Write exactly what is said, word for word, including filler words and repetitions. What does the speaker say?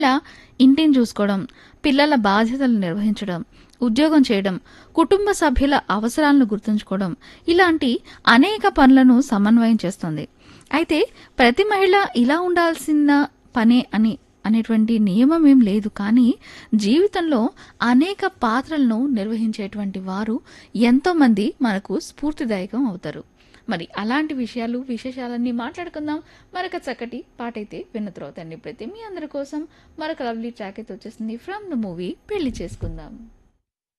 ఇలా ఇంటిని చూసుకోవడం, పిల్లల బాధ్యతలు నిర్వహించడం, ఉద్యోగం చేయడం, కుటుంబ సభ్యుల అవసరాలను గుర్తుంచుకోవడం ఇలాంటి అనేక పనులను సమన్వయం చేస్తుంది. అయితే ప్రతి మహిళ ఇలా ఉండాల్సిన పనే అని అనేటువంటి నియమం ఏం లేదు. కానీ జీవితంలో అనేక పాత్రలను నిర్వహించేటువంటి వారు ఎంతోమంది మనకు స్ఫూర్తిదాయకం అవుతారు. మరి అలాంటి విషయాలు విశేషాలన్నీ మాట్లాడుకుందాం. మరొక చక్కటి పాట అయితే విన్న తర్వాత ప్రతి మీ అందరి కోసం మరొక లవ్లీ ట్రాక్ అయితే వచ్చేసింది ఫ్రమ్ ద మూవీ పెళ్లి చేసుకుందాం.